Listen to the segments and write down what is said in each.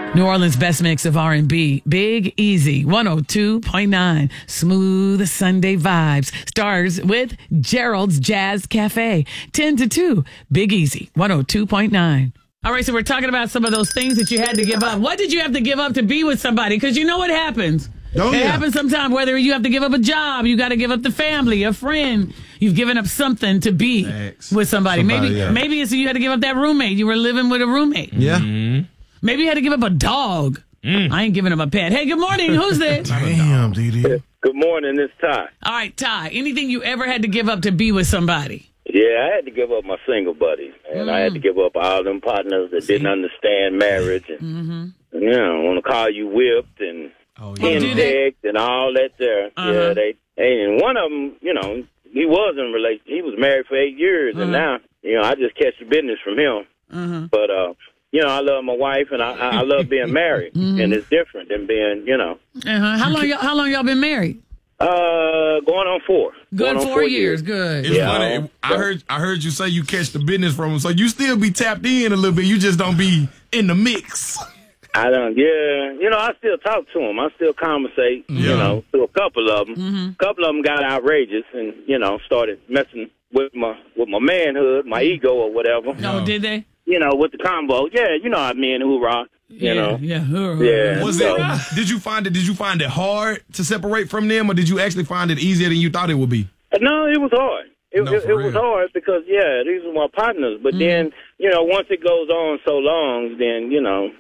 New Orleans' best mix of R&B. Big Easy, 102.9. Smooth Sunday vibes. Stars with Gerald's Jazz Cafe. 10 to 2. Big Easy, 102.9. All right, so we're talking about some of those things that you had to give up. What did you have to give up to be with somebody? Because you know what happens. It happens sometimes, whether you have to give up a job, you got to give up the family, a friend. You've given up something to be with somebody. Maybe it's you had to give up that roommate. You were living with a roommate. Yeah. Mm-hmm. Maybe you had to give up a dog. I ain't giving up a pet. Hey, good morning. Who's this? Damn, Didi. Good morning, it's Ty. All right, Ty. Anything you ever had to give up to be with somebody? Yeah, I had to give up my single buddies, and I had to give up all them partners that didn't understand marriage, and you know, want to call you whipped and insect and all that there. Yeah, and one of them, you know, he was in a relationship. He was married for 8 years, and now, you know, I just catch the business from him. But you know, I love my wife, and I love being married, and it's different than being, you know. How long y'all been married? Going on 4. Good, 4 years. Good. It's funny. I heard you say you catch the business from him, so you still be tapped in a little bit. You just don't be in the mix. I don't. Yeah, you know, I still talk to him. I still conversate. You know, to a couple of them. A couple of them got outrageous, and you know, started messing with my manhood, my ego, or whatever. No, did they? You know, with the combo. Yeah, you know how men hoorah. You know. Yeah. Yeah. Was it? Did you find it hard to separate from them, or did you actually find it easier than you thought it would be? No, it was hard. It was hard because, these were my partners. But then, you know, once it goes on so long, then, you know,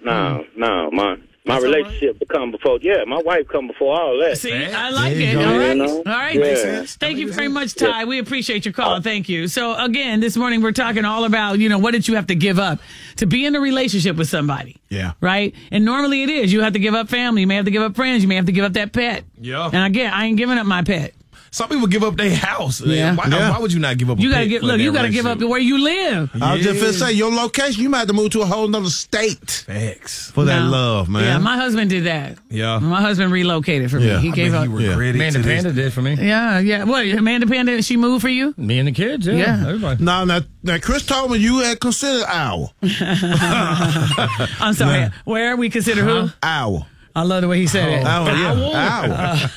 my relationship become before, my wife come before all that. See, I like it. All right. You know? All right. Yeah. Thank you very much, Ty. We appreciate your call. Thank you. So, again, this morning we're talking all about, you know, what did you have to give up to be in a relationship with somebody? Yeah. Right? And normally it is. You have to give up family. You may have to give up friends. You may have to give up that pet. Yeah. And, again, I ain't giving up my pet. Some people give up their house. Yeah. Why would you not give up? You gotta you gotta give up where you live. I was just gonna say your location. You might have to move to a whole nother state. Facts for that love, man. Yeah, my husband did that. Yeah, my husband relocated for me. He gave up. Amanda Panda did for me. Yeah. What? Amanda Panda? She moved for you? Me and the kids. Yeah. Everybody. Now, Chris told me you had considered Iowa. I'm sorry. Where we consider who? Iowa. I love the way he said it. Iowa.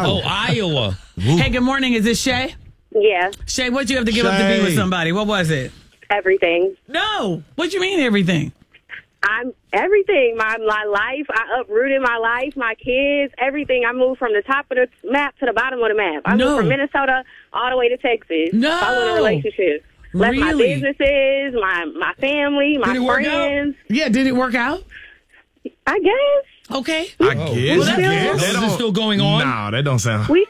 Iowa. Hey, good morning. Is this Shay? Yeah. Shay, what'd you have to give up to be with somebody? What was it? Everything. No. What you mean everything? I'm everything. My life. I uprooted my life, my kids, everything. I moved from the top of the map to the bottom of the map. I moved from Minnesota all the way to Texas. No. Following a relationship. Left my businesses, my family, my friends. Yeah, did it work out? I guess. Okay. I guess. Is it still going on? No, that don't sound. We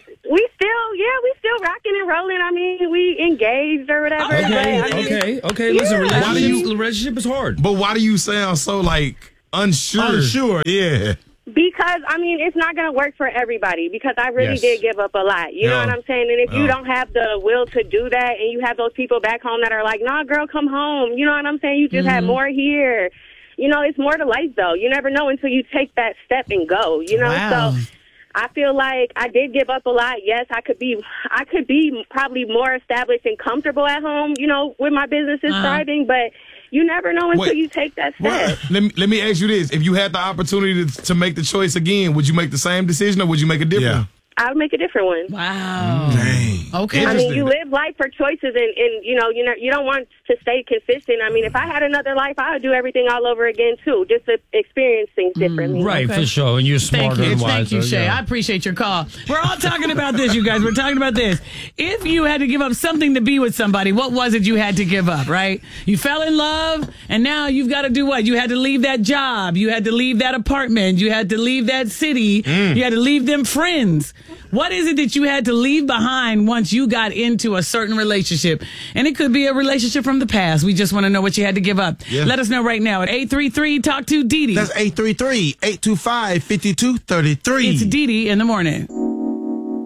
still rocking and rolling. I mean, we engaged or whatever. Okay. Listen, relationship is hard. But why do you sound so like unsure? Yeah. Because, I mean, it's not going to work for everybody because I really did give up a lot. You know what I'm saying? And if you don't have the will to do that and you have those people back home that are like, nah, girl, come home. You know what I'm saying? You just have more here. You know, it's more to life, though. You never know until you take that step and go, you know? So I feel like I did give up a lot. Yes, I could be probably more established and comfortable at home, you know, with my businesses thriving, but you never know until you take that step. Let me ask you this. If you had the opportunity to make the choice again, would you make the same decision or would you make a different one? I would make a different one. Wow. Dang. Okay. I mean, you live life for choices, and you know, you don't want to stay consistent. I mean, if I had another life, I would do everything all over again too, just to experience things differently. Right, for sure. And you're smarter and wiser. Thank you, Shay. I appreciate your call. We're all talking about this, you guys. We're talking about this. If you had to give up something to be with somebody, what was it you had to give up? Right? You fell in love, and now you've got to do what? You had to leave that job. You had to leave that apartment. You had to leave that city. You had to leave them friends. What is it that you had to leave behind once you got into a certain relationship? And it could be a relationship from the past. We just want to know what you had to give up. Yeah. Let us know right now at 833-TALK-TO-DIDI. That's 833-825-5233. It's Didi in the morning.